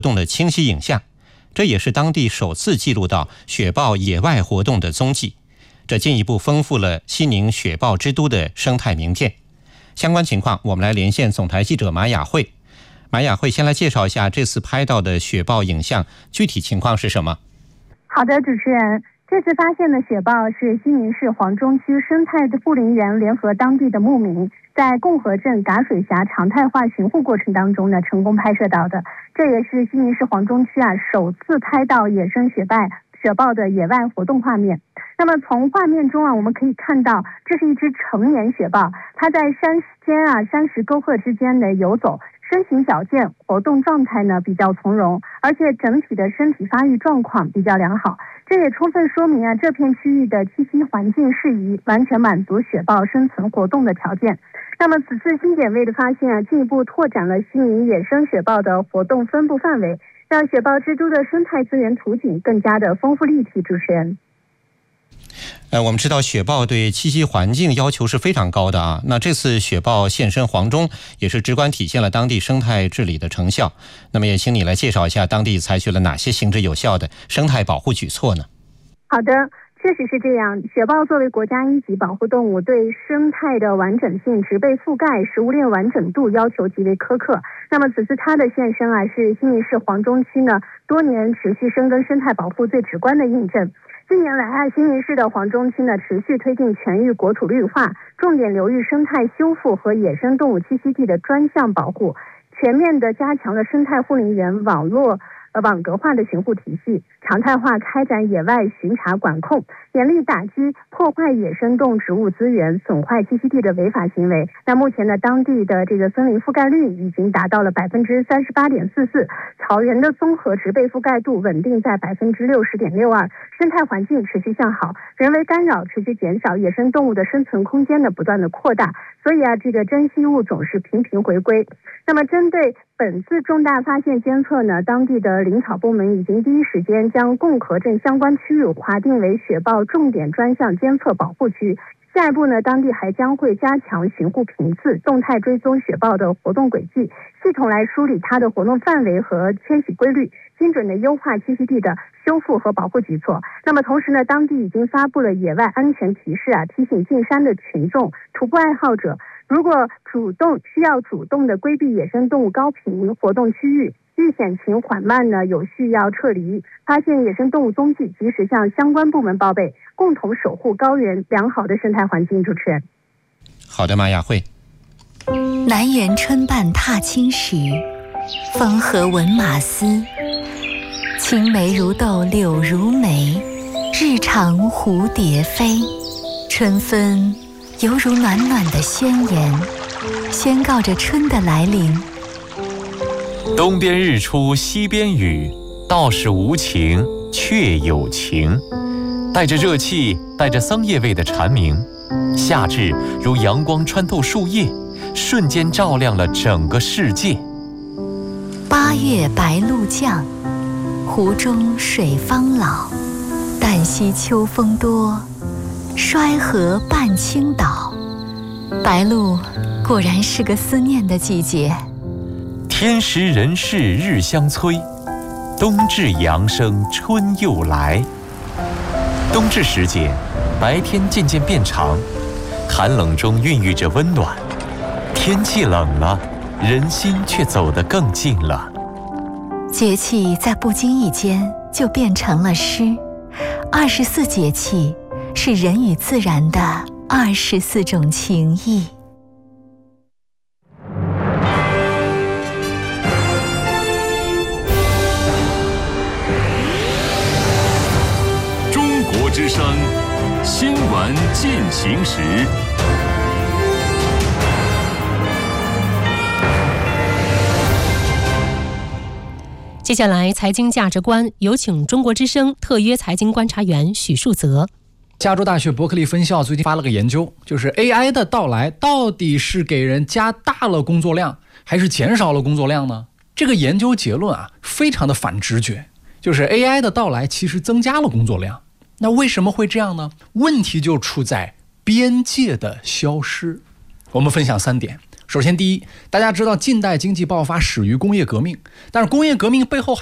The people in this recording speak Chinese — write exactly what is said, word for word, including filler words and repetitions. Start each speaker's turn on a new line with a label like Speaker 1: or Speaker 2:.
Speaker 1: 动的清晰影像，这也是当地首次记录到雪豹野外活动的踪迹，这进一步丰富了西宁雪豹之都的生态名片。相关情况，我们来连线总台记者马雅慧。马雅慧先来介绍一下这次拍到的雪豹影像具体情况是什么？
Speaker 2: 好的，主持人，这次发现的雪豹是西宁市黄中区生态护林员联合当地的牧民，在共和镇嘎水峡常态化巡护过程当中呢，成功拍摄到的。这也是西宁市黄中区啊首次拍到野生雪豹雪豹的野外活动画面。那么从画面中啊，我们可以看到，这是一只成年雪豹，它在山间啊山石沟壑之间的游走，身形矫健，活动状态呢比较从容，而且整体的身体发育状况比较良好。这也充分说明啊，这片区域的栖息环境适宜，完全满足雪豹生存活动的条件。那么此次新点位的发现啊，进一步拓展了西宁野生雪豹的活动分布范围，让雪豹之都的生态资源图景更加的丰富立体。主持人，
Speaker 1: 呃，我们知道雪豹对栖息环境要求是非常高的啊。那这次雪豹现身黄中，也是直观体现了当地生态治理的成效。那么也请你来介绍一下当地采取了哪些行之有效的生态保护举措呢？
Speaker 2: 好的，确实是这样。雪豹作为国家一级保护动物，对生态的完整性、植被覆盖、食物链完整度要求极为苛刻。那么此次它的现身啊，是西宁市黄中区呢多年持续深耕生态保护最直观的印证。近年来啊，西宁市的黄中区呢持续推进全域国土绿化，重点流域生态修复和野生动物栖息地的专项保护，全面的加强了生态护林员网络呃网格化的巡护体系，常态化开展野外巡查管控，严厉打击破坏野生动植物资源、损坏栖息地的违法行为。那目前呢，当地的这个森林覆盖率已经达到了百分之三十八点四四，草原的综合植被覆盖度稳定在百分之六十点六二，生态环境持续向好，人为干扰持续减少，野生动物的生存空间呢不断的扩大。所以啊，这个珍稀物种是频频回归。那么针对本次重大发现监测呢，当地的林草部门已经第一时间将共和镇相关区域划定为雪豹重点专项监测保护区。下一步呢，当地还将会加强巡护频次，动态追踪雪豹的活动轨迹，系统来梳理它的活动范围和迁徙规律，精准的优化栖息地的修复和保护举措。那么同时呢，当地已经发布了野外安全提示啊，提醒进山的群众、徒步爱好者，如果主动需要主动的规避野生动物高频活动区域，遇险情缓慢呢，有序要撤离，发现野生动物踪迹及时向相关部门报备，共同守护高原良好的生态环境。主持人，
Speaker 1: 好的，马雅慧。
Speaker 3: 南园春半踏青时，风和闻马嘶。青梅如豆柳如眉，日长蝴蝶飞。春分犹如暖暖的宣言，宣告着春的来临。
Speaker 4: 东边日出西边雨，道是无情却有情。带着热气，带着桑叶味的蝉鸣，夏至如阳光穿透树叶，瞬间照亮了整个世界。
Speaker 3: 八月白露降，湖中水方老。旦夕秋风多，衰河半倾倒。白露果然是个思念的季节。
Speaker 4: 天时人事日相催，冬至阳生春又来。冬至时节，白天渐渐变长，寒冷中孕育着温暖。天气冷了，人心却走得更近了。
Speaker 3: 节气在不经意间就变成了诗。二十四节气是人与自然的二十四种情谊。
Speaker 5: 中国之声新闻进行时。
Speaker 6: 接下来财经价值观，有请中国之声特约财经观察员许树泽。
Speaker 7: 加州大学伯克利分校最近发了个研究，就是 A I 的到来到底是给人加大了工作量还是减少了工作量呢？这个研究结论啊非常的反直觉，就是 A I 的到来其实增加了工作量。那为什么会这样呢？问题就出在边界的消失。我们分享三点。 首先，第一，大家知道近代经济爆发始于工业革命，但是工业革命背后